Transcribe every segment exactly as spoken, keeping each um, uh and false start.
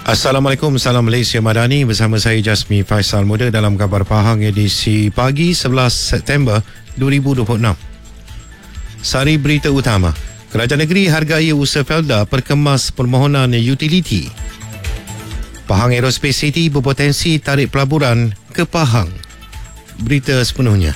Assalamualaikum, salam Malaysia Madani. Bersama saya Jasmi Faisal Muda dalam Khabar Pahang edisi pagi sebelas September dua ribu dua puluh enam. Sari berita utama. Kerajaan negeri hargai usaha Felda perkemas permohonan utiliti. Pahang Aerospace City berpotensi tarik pelaburan ke Pahang. Berita sepenuhnya.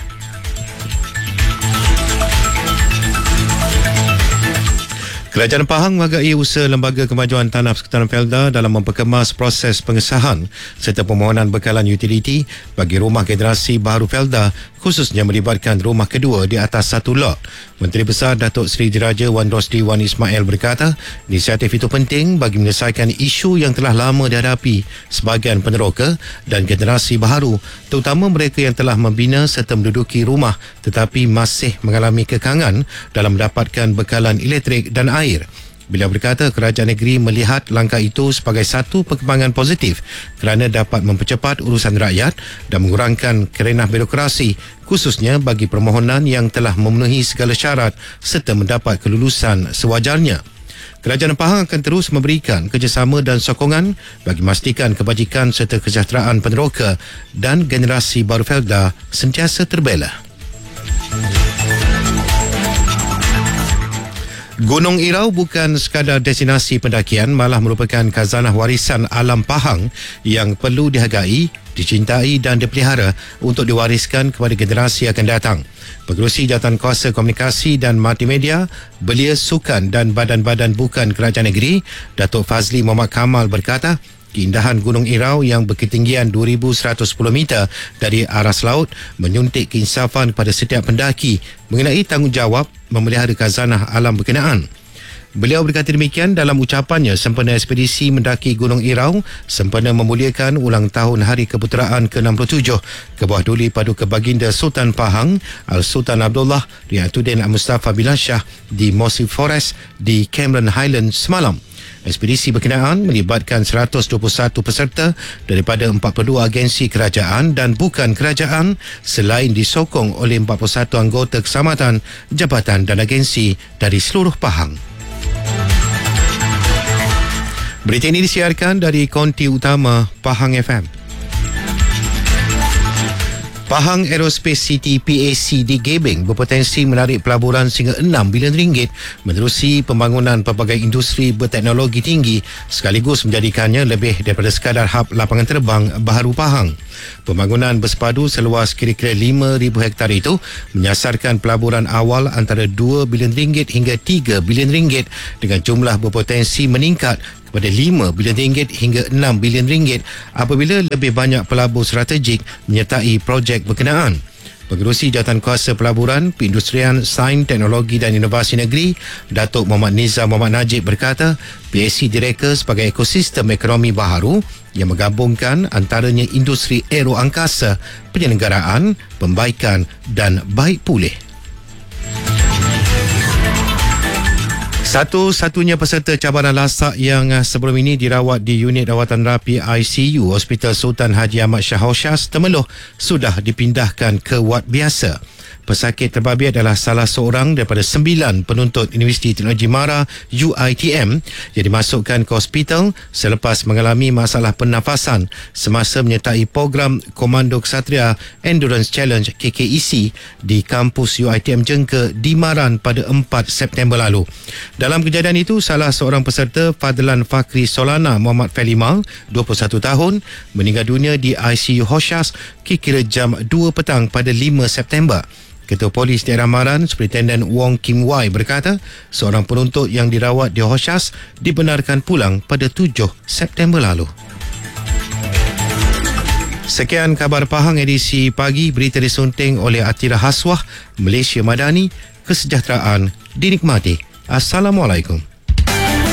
Kerajaan Pahang menghargai usaha Lembaga Kemajuan Tanah Persekutuan Felda dalam memperkemas proses pengesahan serta permohonan bekalan utiliti bagi rumah generasi baharu Felda, khususnya melibatkan rumah kedua di atas satu lot. Menteri Besar Datuk Seri Diraja Wan Rosli Wan Ismail berkata, inisiatif itu penting bagi menyelesaikan isu yang telah lama dihadapi sebahagian peneroka dan generasi baharu, terutama mereka yang telah membina serta menduduki rumah tetapi masih mengalami kekangan dalam mendapatkan bekalan elektrik dan air. Beliau berkata kerajaan negeri melihat langkah itu sebagai satu perkembangan positif kerana dapat mempercepat urusan rakyat dan mengurangkan kerenah birokrasi, khususnya bagi permohonan yang telah memenuhi segala syarat serta mendapat kelulusan sewajarnya. Kerajaan Pahang akan terus memberikan kerjasama dan sokongan bagi memastikan kebajikan serta kesejahteraan peneroka dan generasi baru Felda sentiasa terbela. Gunung Irau bukan sekadar destinasi pendakian, malah merupakan khazanah warisan alam Pahang yang perlu dihargai, dicintai dan dipelihara untuk diwariskan kepada generasi akan datang. Pengerusi Jawatankuasa Komunikasi dan Multimedia, Belia Sukan dan Badan-Badan Bukan Kerajaan Negeri, Datuk Fazli Muhammad Kamal berkata, keindahan Gunung Irau yang berketinggian dua ribu seratus sepuluh meter dari aras laut menyuntik keinsafan kepada setiap pendaki mengenai tanggungjawab memelihara khazanah alam berkenaan. Beliau berkata demikian dalam ucapannya sempena ekspedisi mendaki Gunung Irau sempena memuliakan ulang tahun Hari Keputeraan ke enam puluh tujuh ke bawah Duli Paduka Baginda Sultan Pahang Al-Sultan Abdullah Riayatuddin Al-Mustafa Billah Shah di Mossy Forest di Cameron Highlands semalam. Ekspedisi berkenaan melibatkan seratus dua puluh satu peserta daripada empat puluh dua agensi kerajaan dan bukan kerajaan selain disokong oleh empat puluh satu anggota keselamatan, jabatan dan agensi dari seluruh Pahang. Berita ini disiarkan dari konti utama Pahang F M. Pahang Aerospace City P A C di Gebeng berpotensi menarik pelaburan sehingga enam bilion ringgit menerusi pembangunan pelbagai industri berteknologi tinggi sekaligus menjadikannya lebih daripada sekadar hub lapangan terbang baharu Pahang. Pembangunan bersepadu seluas kira-kira lima ribu hektar itu menyasarkan pelaburan awal antara dua bilion ringgit hingga tiga bilion ringgit dengan jumlah berpotensi meningkat pada lima bilion ringgit hingga enam bilion ringgit apabila lebih banyak pelabur strategik menyertai projek berkenaan. Pengerusi Jawatankuasa Pelaburan, Perindustrian, Sains, Teknologi dan Inovasi Negeri, Datuk Muhammad Nizam Muhammad Najib berkata, P A C direka sebagai ekosistem ekonomi baharu yang menggabungkan antaranya industri aero angkasa, penyelenggaraan, pembaikan dan baik pulih. Satu-satunya peserta cabaran lasak yang sebelum ini dirawat di unit rawatan rapi I C U Hospital Sultan Haji Ahmad Shah Hoshas Temeloh sudah dipindahkan ke wad biasa. Pesakit terbabit adalah salah seorang daripada sembilan penuntut Universiti Teknologi Mara U I T M yang dimasukkan ke hospital selepas mengalami masalah pernafasan semasa menyertai program Komando Ksatria Endurance Challenge K K E C di kampus U I T M Jengke di Maran pada empat September lalu. Dalam kejadian itu, salah seorang peserta Fadlan Fakri Solana Muhammad Felimal, dua puluh satu tahun, meninggal dunia di I C U Hoshas kira-kira jam dua petang pada lima September. Ketua Polis Daerah Maran, Superintendent Wong Kim Wai berkata, seorang penuntut yang dirawat di Hoshas dibenarkan pulang pada tujuh September lalu. Sekian Khabar Pahang edisi pagi, berita disunting oleh Atira Haswah, Malaysia Madani, kesejahteraan dinikmati. Assalamualaikum.